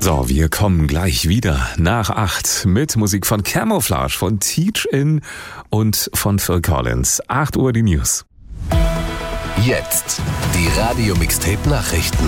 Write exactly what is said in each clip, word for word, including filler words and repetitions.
So, wir kommen gleich wieder nach acht mit Musik von Camouflage, von Teach-In und von Phil Collins. acht Uhr die News. Jetzt die Radio-Mixtape-Nachrichten.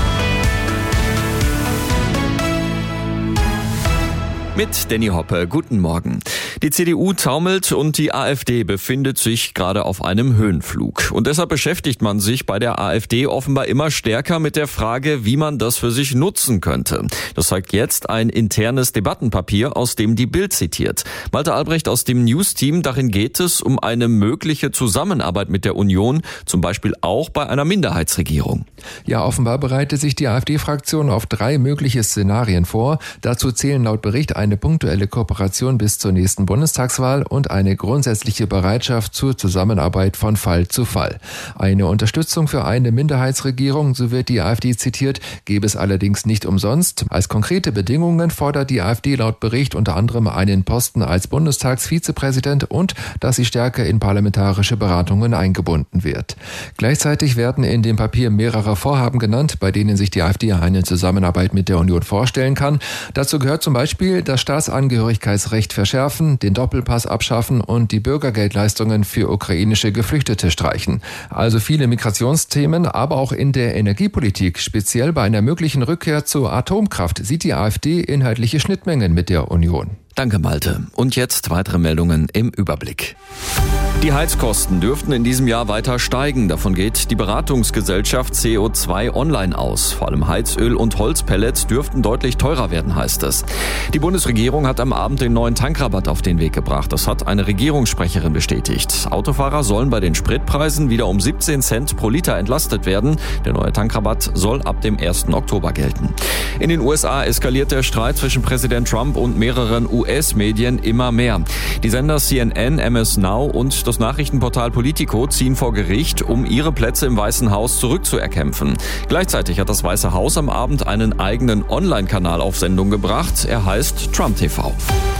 Mit Danny Hoppe, guten Morgen. Die C D U taumelt und die AfD befindet sich gerade auf einem Höhenflug. Und deshalb beschäftigt man sich bei der AfD offenbar immer stärker mit der Frage, wie man das für sich nutzen könnte. Das zeigt jetzt ein internes Debattenpapier, aus dem die Bild zitiert. Malte Albrecht aus dem News-Team, darin geht es um eine mögliche Zusammenarbeit mit der Union, zum Beispiel auch bei einer Minderheitsregierung. Ja, offenbar bereitet sich die AfD-Fraktion auf drei mögliche Szenarien vor. Dazu zählen laut Bericht eine punktuelle Kooperation bis zur nächsten Bundestagswahl und eine grundsätzliche Bereitschaft zur Zusammenarbeit von Fall zu Fall. Eine Unterstützung für eine Minderheitsregierung, so wird die AfD zitiert, gäbe es allerdings nicht umsonst. Als konkrete Bedingungen fordert die AfD laut Bericht unter anderem einen Posten als Bundestagsvizepräsident und dass sie stärker in parlamentarische Beratungen eingebunden wird. Gleichzeitig werden in dem Papier mehrere Vorhaben genannt, bei denen sich die AfD eine Zusammenarbeit mit der Union vorstellen kann. Dazu gehört zum Beispiel das Staatsangehörigkeitsrecht verschärfen, den Doppelpass abschaffen und die Bürgergeldleistungen für ukrainische Geflüchtete streichen. Also viele Migrationsthemen, aber auch in der Energiepolitik, speziell bei einer möglichen Rückkehr zur Atomkraft, sieht die AfD inhaltliche Schnittmengen mit der Union. Danke, Malte. Und jetzt weitere Meldungen im Überblick. Die Heizkosten dürften in diesem Jahr weiter steigen. Davon geht die Beratungsgesellschaft C O zwei Online aus. Vor allem Heizöl und Holzpellets dürften deutlich teurer werden, heißt es. Die Bundesregierung hat am Abend den neuen Tankrabatt auf den Weg gebracht. Das hat eine Regierungssprecherin bestätigt. Autofahrer sollen bei den Spritpreisen wieder um siebzehn Cent pro Liter entlastet werden. Der neue Tankrabatt soll ab dem ersten Oktober gelten. In den U S A eskaliert der Streit zwischen Präsident Trump und mehreren U S-Medien immer mehr. Die Sender C N N, M S Now und das Nachrichtenportal Politico ziehen vor Gericht, um ihre Plätze im Weißen Haus zurückzuerkämpfen. Gleichzeitig hat das Weiße Haus am Abend einen eigenen Online-Kanal auf Sendung gebracht. Er heißt Trump T V.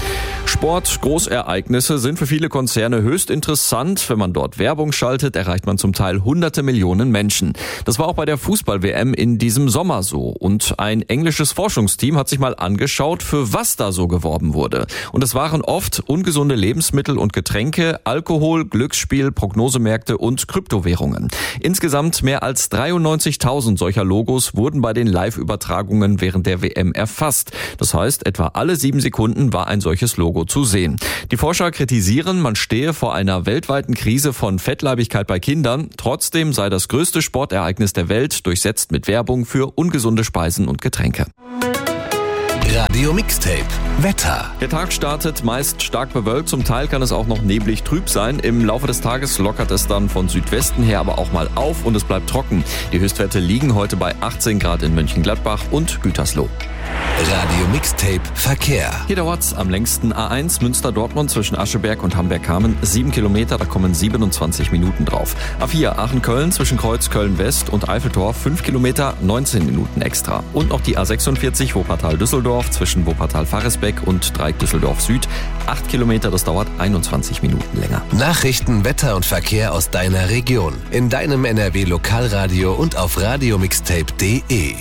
Sport, Großereignisse sind für viele Konzerne höchst interessant. Wenn man dort Werbung schaltet, erreicht man zum Teil hunderte Millionen Menschen. Das war auch bei der Fußball-W M in diesem Sommer so. Und ein englisches Forschungsteam hat sich mal angeschaut, für was da so geworben wurde. Und es waren oft ungesunde Lebensmittel und Getränke, Alkohol, Glücksspiel, Prognosemärkte und Kryptowährungen. Insgesamt mehr als dreiundneunzigtausend solcher Logos wurden bei den Live-Übertragungen während der W M erfasst. Das heißt, etwa alle sieben Sekunden war ein solches Logo zu sehen. Die Forscher kritisieren, man stehe vor einer weltweiten Krise von Fettleibigkeit bei Kindern. Trotzdem sei das größte Sportereignis der Welt durchsetzt mit Werbung für ungesunde Speisen und Getränke. Radio Mixtape Wetter. Der Tag startet meist stark bewölkt, zum Teil kann es auch noch neblig trüb sein. Im Laufe des Tages lockert es dann von Südwesten her aber auch mal auf und es bleibt trocken. Die Höchstwerte liegen heute bei achtzehn Grad in Mönchengladbach und Gütersloh. Radio Mixtape Verkehr. Hier dauert's am längsten A eins Münster-Dortmund zwischen Ascheberg und Hamberg-Kamen. Sieben Kilometer, da kommen siebenundzwanzig Minuten drauf. A vier Aachen-Köln zwischen Kreuz Köln-West und Eiffeltor. Fünf Kilometer, neunzehn Minuten extra. Und noch die A sechsundvierzig Wuppertal-Düsseldorf zwischen Wuppertal-Faresbeck und Dreieck Düsseldorf-Süd. Acht Kilometer, das dauert einundzwanzig Minuten länger. Nachrichten, Wetter und Verkehr aus deiner Region. In deinem N R W-Lokalradio und auf radiomixtape punkt de.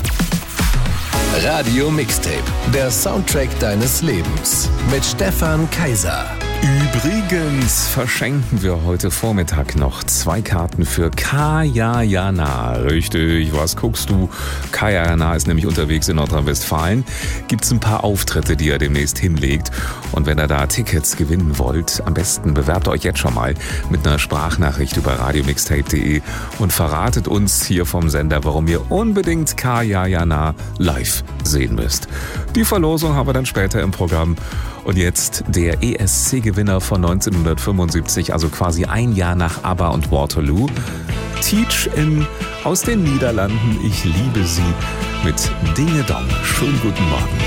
Radio Mixtape, der Soundtrack deines Lebens mit Stefan Kaiser. Übrigens verschenken wir heute Vormittag noch zwei Karten für Kaya Jana. Richtig, was guckst du? Kaya Jana ist nämlich unterwegs in Nordrhein-Westfalen. Gibt's ein paar Auftritte, die er demnächst hinlegt. Und wenn ihr da Tickets gewinnen wollt, am besten bewerbt euch jetzt schon mal mit einer Sprachnachricht über radiomixtape punkt de und verratet uns hier vom Sender, warum ihr unbedingt Kaya Jana live sehen müsst. Die Verlosung haben wir dann später im Programm. Und jetzt der E S C-Gewinner von neunzehnhundertfünfundsiebzig, also quasi ein Jahr nach ABBA und Waterloo. Teach-In aus den Niederlanden. Ich liebe sie mit Dinge Dong. Schönen guten Morgen.